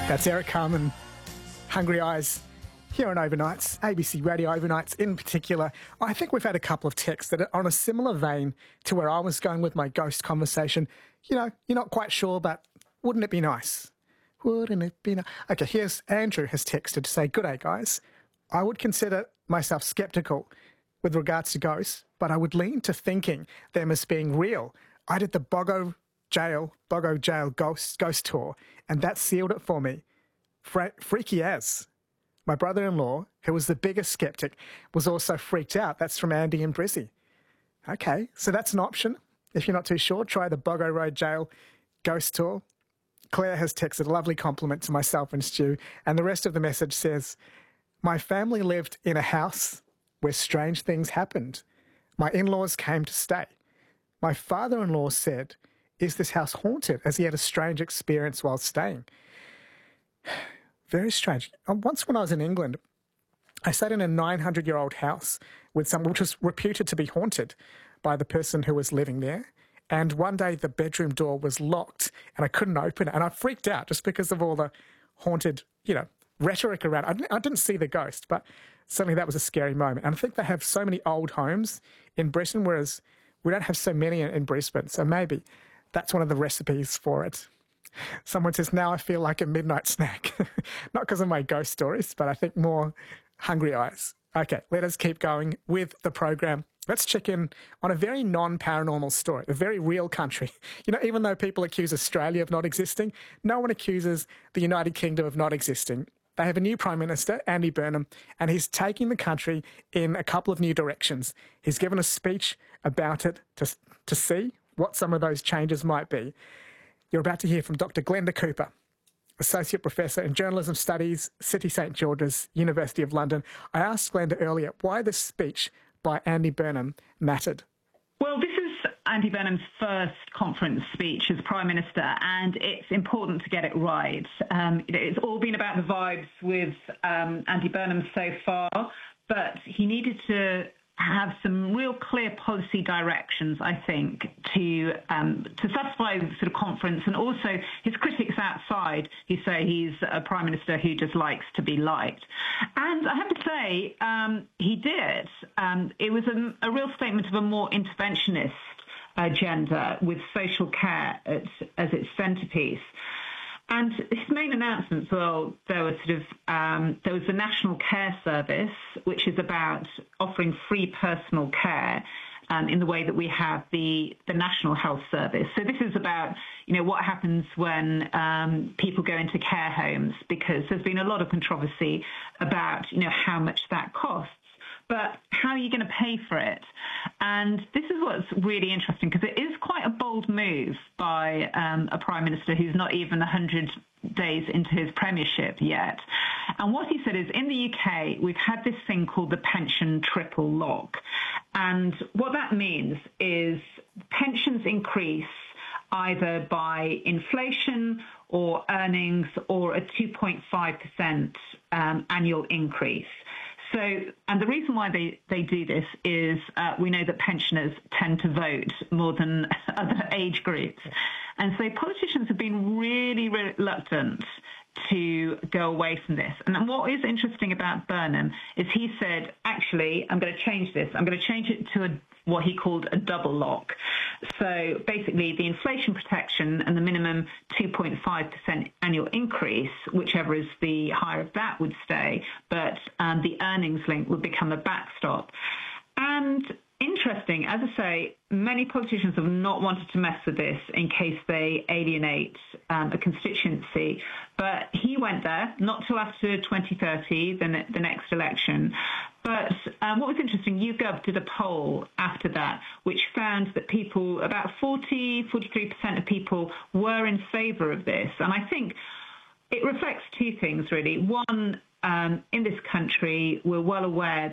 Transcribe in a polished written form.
That's Eric Carmen, Hungry Eyes, here on Overnights, ABC Radio Overnights in particular. I think we've had a couple of texts that are on a similar vein to where I was going with my ghost conversation. You know, you're not quite sure, but wouldn't it be nice? Wouldn't it be nice? Okay, here's Andrew has texted to say, "Good day, guys. I would consider myself sceptical with regards to ghosts, but I would lean to thinking them as being real. I did the Boggo Jail ghost tour, and that sealed it for me. Freaky as. My brother-in-law, who was the biggest skeptic, was also freaked out." That's from Andy in Brizzy. Okay, so that's an option. If you're not too sure, try the Boggo Road Jail ghost tour. Claire has texted a lovely compliment to myself and Stu, and the rest of the message says, "My family lived in a house where strange things happened. My in-laws came to stay. My father-in-law said, 'Is this house haunted?' as he had a strange experience while staying." Very strange. Once when I was in England, I stayed in a 900-year-old house with which was reputed to be haunted by the person who was living there. And one day the bedroom door was locked and I couldn't open it. And I freaked out just because of all the haunted, rhetoric around it. I didn't see the ghost, but certainly that was a scary moment. And I think they have so many old homes in Britain, whereas we don't have so many in Brisbane. So maybe that's one of the recipes for it. Someone says, "Now I feel like a midnight snack." Not because of my ghost stories, but I think more hungry eyes. Okay, let us keep going with the program. Let's check in on a very non-paranormal story, a very real country. Even though people accuse Australia of not existing, no one accuses the United Kingdom of not existing. They have a new Prime Minister, Andy Burnham, and he's taking the country in a couple of new directions. He's given a speech about it to see what some of those changes might be. You're about to hear from Dr. Glenda Cooper, Associate Professor in Journalism Studies, City St George's, University of London. I asked Glenda earlier why this speech by Andy Burnham mattered. Well, this is Andy Burnham's first conference speech as Prime Minister, and it's important to get it right. It's all been about the vibes with Andy Burnham so far, but he needed to have some real clear policy directions, I think, to satisfy the sort of conference and also his critics outside who say he's a Prime Minister who just likes to be liked. And I have to say, he did. It was a real statement of a more interventionist agenda with social care as its centrepiece. And his main announcements, well, there was the National Care Service, which is about offering free personal care in the way that we have the National Health Service. So this is about, what happens when people go into care homes, because there's been a lot of controversy about, how much that costs. But how are you going to pay for it? And this is what's really interesting, because it is quite a bold move by a Prime Minister who's not even 100 days into his premiership yet. And what he said is, in the UK, we've had this thing called the pension triple lock. And what that means is pensions increase either by inflation or earnings or a 2.5% annual increase. So, and the reason why they do this is we know that pensioners tend to vote more than other age groups. And so politicians have been really reluctant to go away from this. And what is interesting about Burnham is he said, actually, I'm going to change this. I'm going to change it to what he called a double lock. So basically the inflation protection and the minimum 2.5% annual increase, whichever is the higher of that, would stay, but the earnings link would become a backstop. And interesting, as I say, many politicians have not wanted to mess with this in case they alienate a constituency, but he went there, not till after 2030, the next election. But what was interesting, YouGov did a poll after that, which found that people, about 43% of people were in favour of this. And I think it reflects two things, really. One, in this country, we're well aware